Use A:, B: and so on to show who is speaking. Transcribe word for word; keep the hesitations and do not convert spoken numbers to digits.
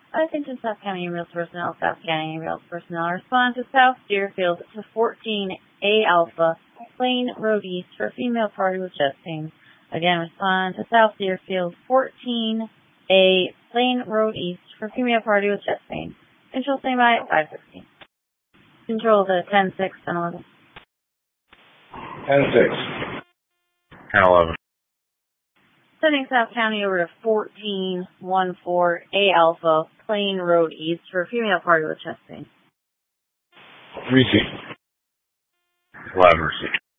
A: Attention South County Ambulance personnel, South County Ambulance personnel, respond to South Deerfield to fourteen A Alpha, Plain Road East for female party with chest pain. Again, respond to South Deerfield fourteen A Plain Road East for female party with chest pain. Control standby at five sixteen. Control the ten six, ten eleven.
B: ten six. ten eleven.
A: Sending South County over to fourteen fourteen A Alpha, Plain Road East for female party with chest pain.
B: Receive. Lab receive.